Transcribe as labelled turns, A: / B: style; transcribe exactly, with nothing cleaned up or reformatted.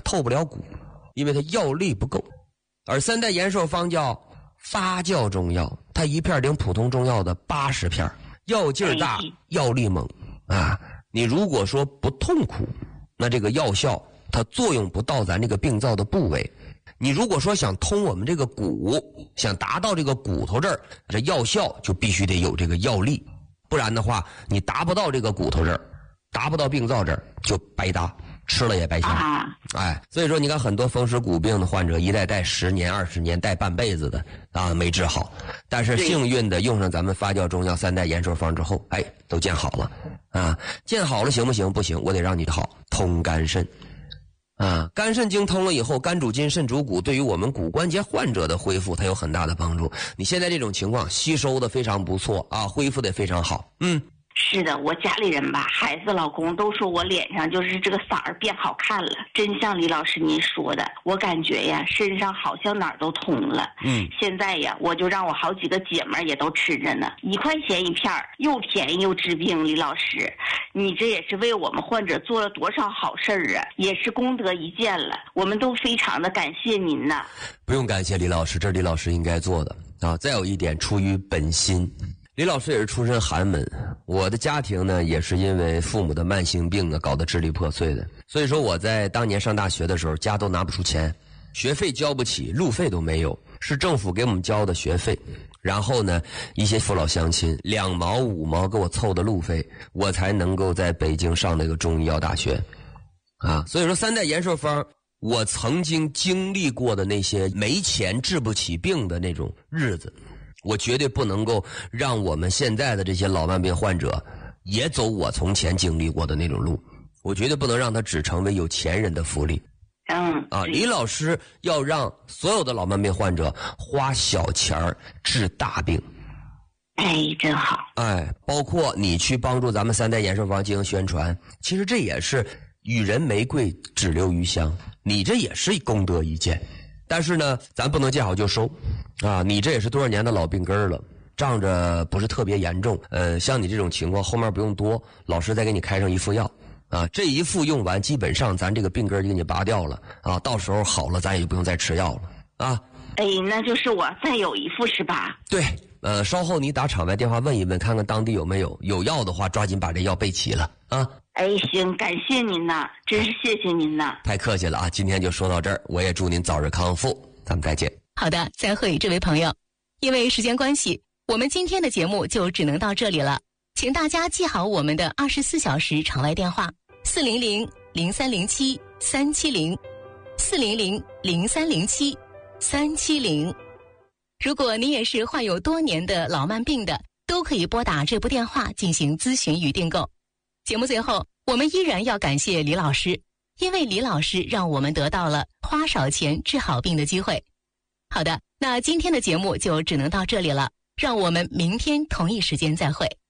A: 透不了骨，因为它药力不够。而三代延寿方叫发酵中药，它一片顶普通中药的八十片，药劲儿大，药力猛啊！你如果说不痛苦，那这个药效它作用不到咱这个病灶的部位。你如果说想通我们这个骨，想达到这个骨头这儿，这药效就必须得有这个药力，不然的话你达不到这个骨头这儿，达不到病灶这儿就白搭，吃了也白瞎。啊、哎，所以说你看很多风湿骨病的患者一带带十年二十年带半辈子的啊没治好，但是幸运的用上咱们发酵中药三代延寿方之后，哎都见好了啊，见好了行不行？不行，我得让你好通肝肾。啊，肝肾经通了以后，肝主筋，肾主骨，对于我们骨关节患者的恢复，它有很大的帮助。你现在这种情况吸收的非常不错啊，恢复的非常好。嗯，
B: 是的，我家里人吧，孩子、老公都说我脸上就是这个色儿变好看了，真像李老师您说的，我感觉呀，身上好像哪儿都通了。嗯，现在呀，我就让我好几个姐们儿也都吃着呢，一块钱一片儿，又便宜又治病。李老师，你这也是为我们患者做了多少好事儿啊，也是功德一件了，我们都非常的感谢您呐。
A: 不用感谢李老师，这是李老师应该做的啊。再有一点，出于本心。李老师也是出身寒门，我的家庭呢也是因为父母的慢性病啊搞得支离破碎的，所以说我在当年上大学的时候家都拿不出钱，学费交不起，路费都没有，是政府给我们交的学费，然后呢一些父老乡亲两毛五毛给我凑的路费，我才能够在北京上那个中医药大学啊。所以说三代延寿方我曾经经历过的那些没钱治不起病的那种日子，我绝对不能够让我们现在的这些老慢病患者也走我从前经历过的那种路，我绝对不能让他只成为有钱人的福利。
B: 嗯
A: 啊，李老师要让所有的老慢病患者花小钱儿治大病。
B: 哎，真好。
A: 哎，包括你去帮助咱们三代延寿方进行宣传，其实这也是与人玫瑰只留余香，你这也是功德一件。但是呢，咱不能见好就收，啊，你这也是多少年的老病根了，仗着不是特别严重，呃，像你这种情况后面不用多，老师再给你开上一副药，啊，这一副用完，基本上咱这个病根就给你拔掉了，啊，到时候好了，咱也就不用再吃药了，啊。
B: 哎，那就是我再有一副是吧？
A: 对，呃，稍后你打场外电话问一问，看看当地有没有，有药的话，抓紧把这药备齐了，啊。
B: 哎，行，感谢您呐，真是谢谢您呐。
A: 太客气了啊，今天就说到这儿，我也祝您早日康复，咱们再见。
C: 好的，再会，这位朋友。因为时间关系，我们今天的节目就只能到这里了，请大家记好我们的二十四小时场外电话：四零零零三零七三七零，四零零零三零七三七零。如果你也是患有多年的老慢病的，都可以拨打这部电话进行咨询与订购。节目最后，我们依然要感谢李老师，因为李老师让我们得到了花少钱治好病的机会。好的，那今天的节目就只能到这里了，让我们明天同一时间再会。